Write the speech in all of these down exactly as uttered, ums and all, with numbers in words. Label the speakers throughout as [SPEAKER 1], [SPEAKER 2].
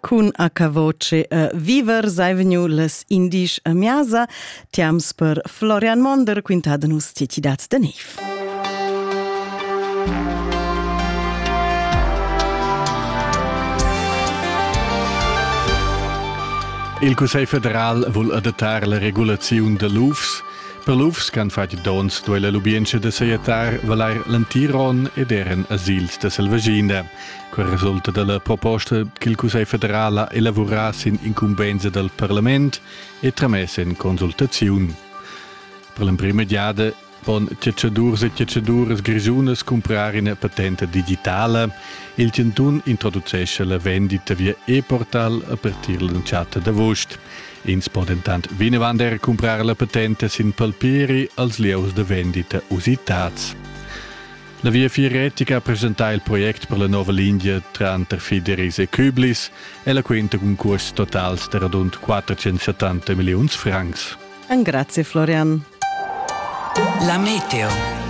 [SPEAKER 1] cun a cavoce a viver sai vegnu las indisch a miasa. Tiams per Florian Monder, quintadanus tietidats da nef.
[SPEAKER 2] Il Cussei federal vuol adattar la regulazione de l'U F S. Per l'U F S can fare dons dove la lubienza de Sejatar valer l'antiron ed eren asils de Selvagina. Quel risulta della proposta che il Cussei federal elaborasse in incumbenza del Parlament e tramesse in consultazione. Per l'imprimediata, pon tjatschadurs e tjatschadures grigiunas comprare una patente digitale. Il Centun introducesce la vendita via e-portal a partir dall'anciata d'agosto. Ins podentant vinevander comprare la patente sin palpieri als lieus de vendita usitats. La via Fieretica presenta il progetto per la nuova linea tra Interfideris e Küblis e la quinta con costi totali di rund quattrocentosettanta milioni francs.
[SPEAKER 1] Un grazie Florian.
[SPEAKER 3] La meteo.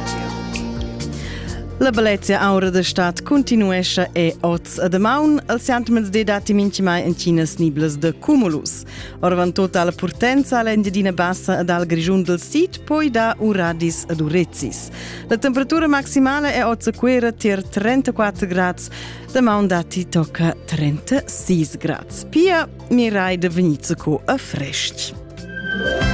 [SPEAKER 1] La bellezza aura da stat continuesce e oz ad amaun, al siantmens de dati minci mai in cinas niblas de cumulus. Orvan totala portenza all'endiadina bassa ad al grigiun del sit, poi da uradis ad urezzis. La temperatura maximale è oz quera tir trentaquattro gradi, da maun dati tocca trentasei gradi. Pia mirai de venizia co a fresc.